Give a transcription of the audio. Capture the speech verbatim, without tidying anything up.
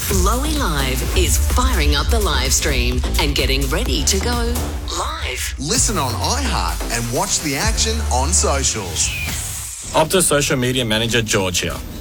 Lowy Live is firing up the live stream and getting ready to go live. Listen on iHeart and watch the action on socials. Optus Social Media Manager George here.